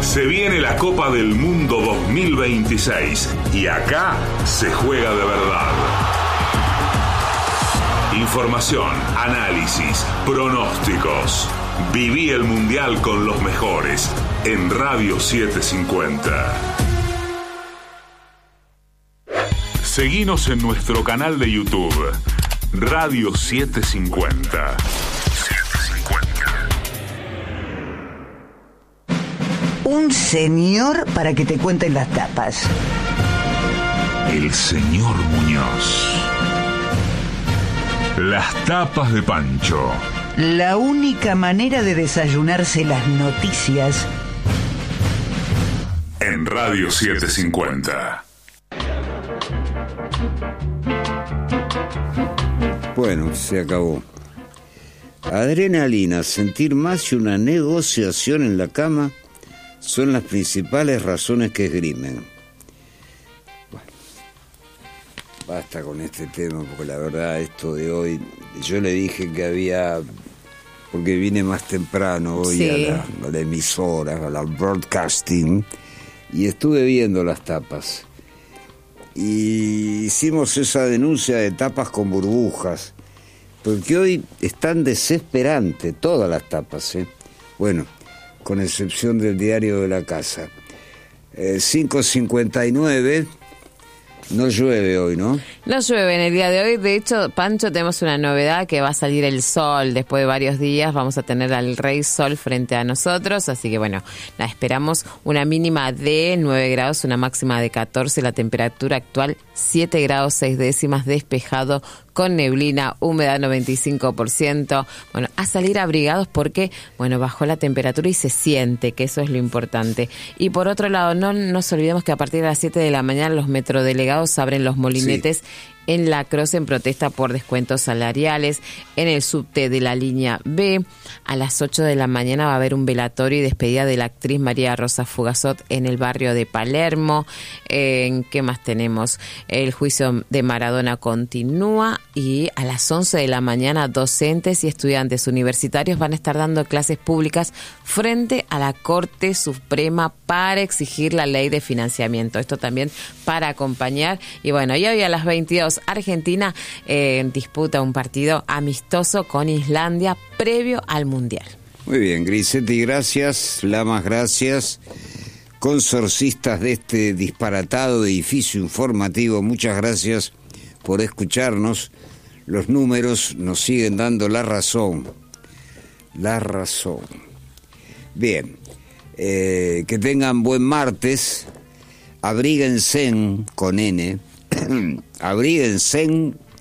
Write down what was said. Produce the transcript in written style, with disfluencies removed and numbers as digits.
Se viene la Copa del Mundo 2026 y acá se juega de verdad. Información, análisis, pronósticos. Viví el Mundial con los mejores en Radio 750. Seguinos en nuestro canal de YouTube, Radio 750. Un señor para que te cuenten las tapas. El señor Muñoz. Las tapas de Pancho. La única manera de desayunarse las noticias. En Radio 750. Bueno, se acabó. Adrenalina, sentir más y una negociación en la cama son las principales razones que esgrimen. Bueno, basta con este tema, porque la verdad esto de hoy, yo le dije que había, porque vine más temprano hoy sí, a la emisora, a la broadcasting, y estuve viendo las tapas. Y hicimos esa denuncia de tapas con burbujas, porque hoy están desesperantes todas las tapas, ¿eh? Bueno, con excepción del Diario de la Casa. 5:59, no llueve hoy, ¿no? No llueve en el día de hoy. De hecho, Pancho, tenemos una novedad, que va a salir el sol después de varios días. Vamos a tener al Rey Sol frente a nosotros, así que bueno, la esperamos. Una mínima de 9 grados, una máxima de 14, la temperatura actual 7 grados 6 décimas, despejado, con neblina, humedad 95%. Bueno, a salir abrigados porque, bueno, bajó la temperatura y se siente, que eso es lo importante. Y por otro lado, no nos olvidemos que a partir de las 7 de la mañana los metrodelegados abren los molinetes. Sí. En La Croce en protesta por descuentos salariales, en el subte de la línea B. A las 8 de la mañana va a haber un velatorio y despedida de la actriz María Rosa Fugazot en el barrio de Palermo. ¿Qué más tenemos? El juicio de Maradona continúa y a las 11 de la mañana docentes y estudiantes universitarios van a estar dando clases públicas frente a la Corte Suprema para exigir la ley de financiamiento. Esto también para acompañar. Y bueno, y hoy a las 22 Argentina disputa un partido amistoso con Islandia previo al Mundial. Muy bien, Grisetti, gracias. Lamas, gracias. Consorcistas de este disparatado edificio informativo, muchas gracias por escucharnos. Los números nos siguen dando la razón. La razón. Bien, que tengan buen martes. Abríguense con N. Abríguense